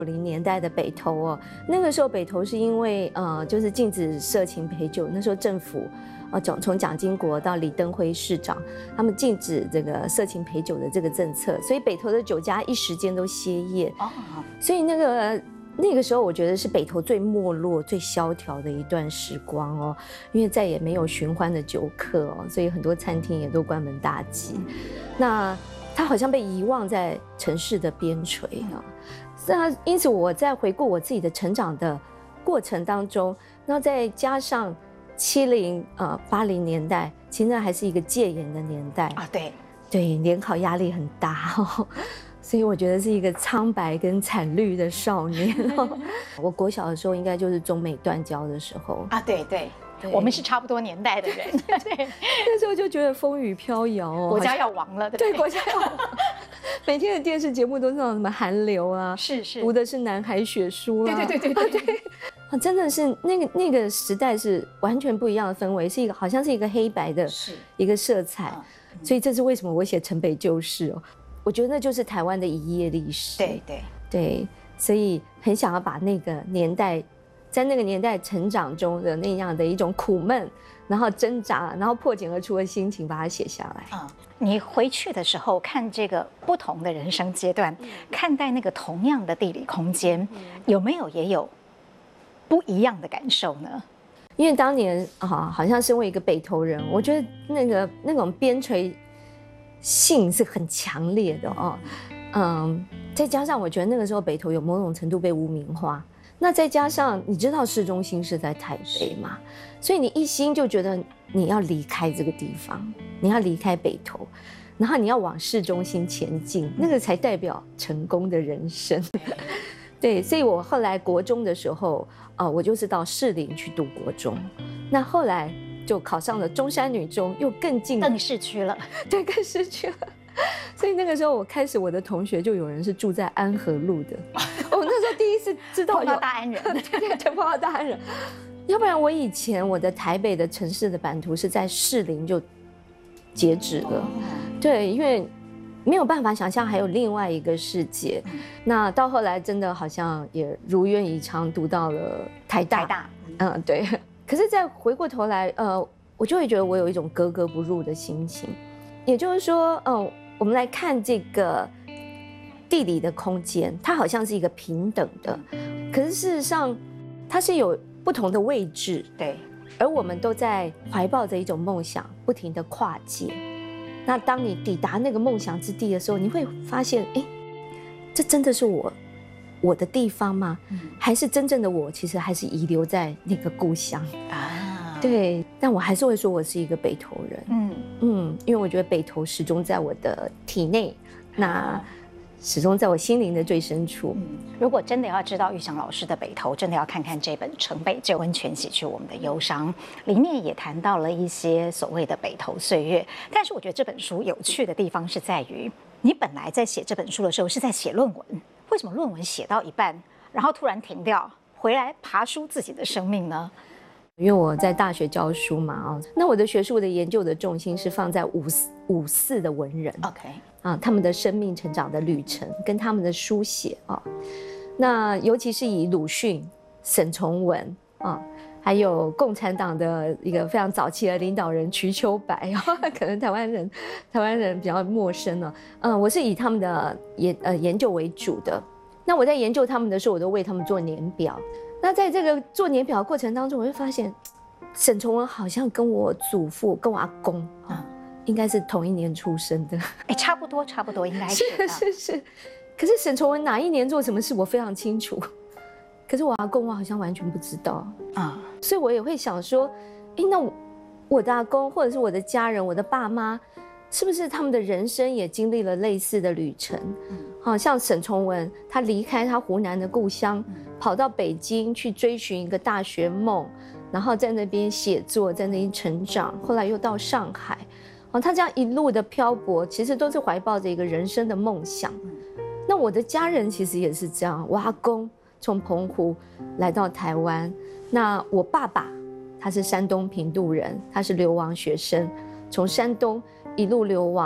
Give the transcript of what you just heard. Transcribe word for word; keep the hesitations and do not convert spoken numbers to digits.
九零年代的北投哦，那个时候北投是因为呃，就是禁止色情陪酒，那时候政府呃从从蒋经国到李登辉市长，他们禁止这个色情陪酒的这个政策，所以北投的酒家一时间都歇业。哦，所以那个那个时候我觉得是北投最没落、最萧条的一段时光哦，因为再也没有寻欢的酒客哦，所以很多餐厅也都关门大吉。那它好像被遗忘在城市的边陲啊。那因此我在回顾我自己的成长的过程当中，然后再加上七零呃八零年代，其实那还是一个戒严的年代啊，对对，联考压力很大哦，所以我觉得是一个苍白跟惨绿的少年哦。我国小的时候应该就是中美断交的时候啊，对对。我们是差不多年代的人，对， 那时候就觉得风雨飘摇哦， 国家要亡了， 对，国家要亡。每天的电视节目都是那种什么寒流啊， 是是， 读的是南海雪书啊， 对对对对对对， 啊，真的是那个那个时代是完全不一样的氛围，是一个好像是一个黑白的一个色彩，所以这是为什么我写城北旧事哦，我觉得那就是台湾的一页历史， 对对对，所以很想要把那个年代。在那个年代成长中的那样的一种苦闷，然后挣扎，然后破茧而出的心情，把它写下来。 嗯，你回去的时候看这个不同的人生阶段，看待那个同样的地理空间，有没有也有不一样的感受呢？ 因为当年啊，好像身为一个北投人，我觉得那个那种边陲性是很强烈的哦。嗯，再加上我觉得那个时候北投有某种程度被污名化。那再加上你知道市中心是在台北嘛，所以你一心就觉得你要离开这个地方，你要离开北投，然后你要往市中心前进，那个才代表成功的人生。对，所以我后来国中的时候，呃，我就是到士林去读国中，那后来就考上了中山女中，又更近， 更市区了， 对，更市区了。所以那个时候，我开始我的同学就有人是住在安和路的。我那时候第一次知道有碰到大安人， 对对对，碰到大安人。要不然我以前我的台北的城市的版图是在士林就截止了，对，因为没有办法想象还有另外一个世界。那到后来真的好像也如愿以偿读到了台大， 台大， 嗯，对。可是再回过头来，呃，我就会觉得我有一种格格不入的心情。也就是说，嗯、呃，我们来看这个地理的空间，它好像是一个平等的，可是事实上，它是有不同的位置， 对， 而我们都在怀抱着一种梦想，不停的跨界。那当你抵达那个梦想之地的时候，你会发现，哎，这真的是我我的地方吗？嗯、还是真正的我，其实还是遗留在那个故乡啊？对，但我还是会说我是一个北投人。嗯嗯，因为我觉得北投始终在我的体内，那始终在我心灵的最深处。 嗯，如果真的要知道玉祥老师的北投，真的要看看这本《城北旧温泉洗去我们的忧伤》，里面也谈到了一些所谓的北投岁月。但是我觉得这本书有趣的地方是在于，你本来在写这本书的时候是在写论文，为什么论文写到一半，然后突然停掉，回来爬梳自己的生命呢？ 因为我在大学教书嘛，啊，那我的学术的研究的重心是放在五四五四的文人 ，OK， 啊，他们的生命成长的旅程跟他们的书写啊，那尤其是以鲁迅、沈从文啊，还有共产党的一个非常早期的领导人瞿秋白啊，可能台湾人台湾人比较陌生了，嗯，我是以他们的研呃研究为主的。那我在研究他们的时候，我都为他们做年表。那在这个做年表的过程当中，我会发现，沈从文好像跟我祖父、跟我阿公啊，应该是同一年出生的。 哎，差不多，差不多，应该是。 是是是。可是沈从文哪一年做什么事，我非常清楚。可是我阿公，我好像完全不知道啊。所以我也会想说，哎，那我我的阿公，或者是我的家人、我的爸妈，是不是他们的人生也经历了类似的旅程？好像沈从文，他离开他湖南的故乡，跑到北京去追寻一个大学梦，然后在那边写作，在那边成长，后来又到上海，哦，他这样一路的漂泊，其实都是怀抱着一个人生的梦想。那我的家人其实也是这样，我阿公从澎湖来到台湾，那我爸爸他是山东平度人，他是流亡学生，从山东一路流亡。